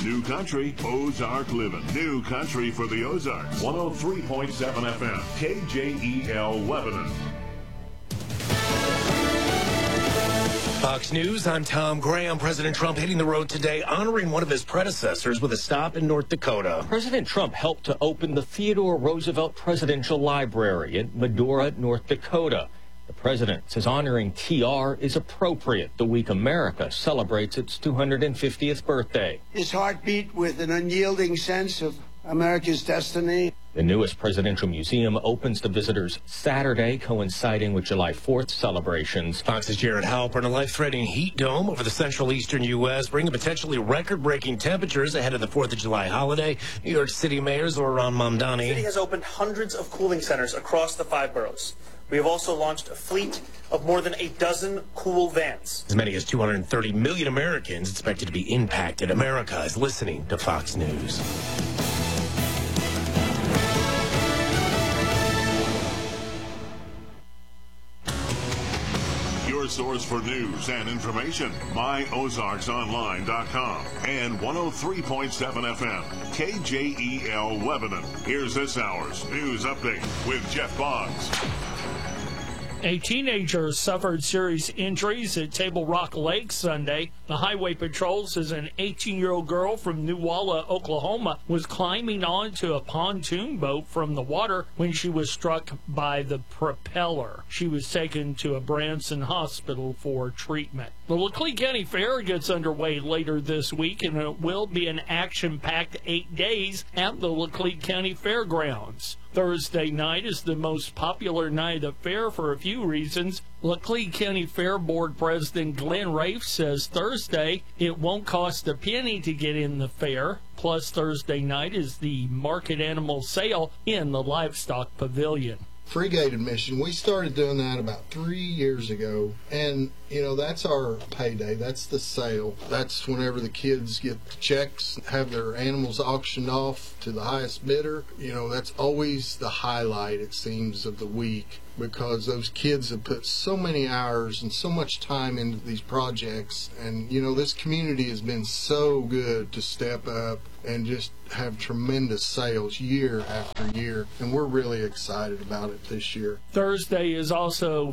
New Country, Ozark Living. New Country for the Ozarks. 103.7 FM, KJEL Lebanon. Fox News, I'm Tom Graham. President Trump hitting the road today, honoring one of his predecessors with a stop in North Dakota. President Trump helped to open the Theodore Roosevelt Presidential Library in Medora, North Dakota. The president says honoring TR is appropriate the week America celebrates its 250th birthday. His heart beat with an unyielding sense of America's destiny. The newest presidential museum opens to visitors Saturday, coinciding with July 4th celebrations. Fox's Jared Halpern. A life-threatening heat dome over the central eastern U.S., bringing potentially record-breaking temperatures ahead of the 4th of July holiday. New York City Mayor Zohran Mamdani. The city has opened hundreds of cooling centers across the 5 boroughs. We have also launched a fleet of more than a dozen cool vans. As many as 230 million Americans expected to be impacted. America is listening to Fox News. Your source for news and information. MyOzarksOnline.com and 103.7 FM, KJEL Lebanon. Here's this hour's news update with Jeff Boggs. A teenager suffered serious injuries at Table Rock Lake Sunday. The Highway Patrol says an 18-year-old girl from Newalla, Oklahoma, was climbing onto a pontoon boat from the water when she was struck by the propeller. She was taken to a Branson hospital for treatment. The Laclede County Fair gets underway later this week, and it will be an action-packed 8 days at the Laclede County Fairgrounds. Thursday night is the most popular night of the fair for a few reasons. Laclede County Fair Board President Glenn Rafe says Thursday it won't cost a penny to get in the fair. Plus, Thursday night is the market animal sale in the Livestock Pavilion. Free gate admission. We started doing that about 3 years ago, and that's our payday. That's the sale. That's whenever the kids get the checks, have their animals auctioned off to the highest bidder. That's always the highlight, it seems, of the week, because those kids have put so many hours and so much time into these projects, and this community has been so good to step up and just have tremendous sales year after year, and we're really excited about it this year. Thursday is also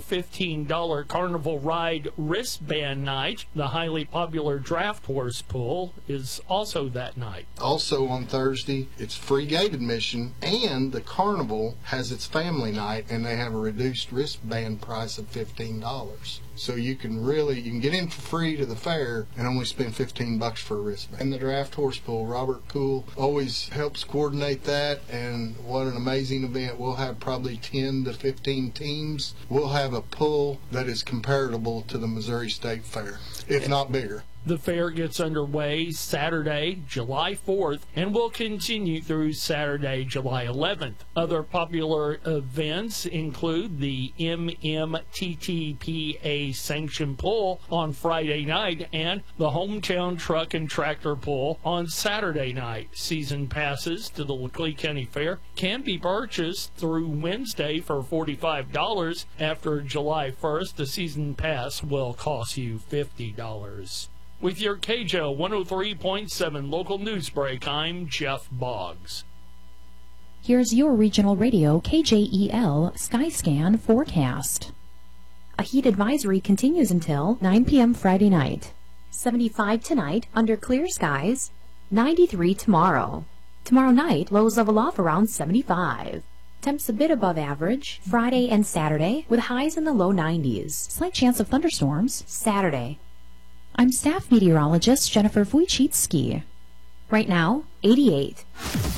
$15 Carnival Ride wristband night. The highly popular draft horse pool is also that night. Also on Thursday, it's free gate admission, and the carnival has its family night, and they have a reduced wristband price of $15. So you can get in for free to the fair and only spend $15 for a wristband. And the draft horse pool, Robert Cool always helps coordinate that, and what an amazing event. We'll have probably 10 to 15 teams. We'll have a pool that is comparable to the Missouri State Fair, if not bigger. The fair gets underway Saturday, July 4th, and will continue through Saturday, July 11th. Other popular events include the MMTTPA Sanctioned Pull on Friday night and the Hometown Truck and Tractor Pull on Saturday night. Season passes to the Laclede County Fair can be purchased through Wednesday for $45. After July 1st, the season pass will cost you $50. With your KJO 103.7 local news break, I'm Jeff Boggs. Here's your regional radio KJEL Skyscan forecast. A heat advisory continues until 9 p.m. Friday night. 75 tonight under clear skies. 93 tomorrow. Tomorrow night, lows level off around 75. Temps a bit above average Friday and Saturday with highs in the low 90s. Slight chance of thunderstorms Saturday. I'm staff meteorologist Jennifer Wojcicki. Right now, 88.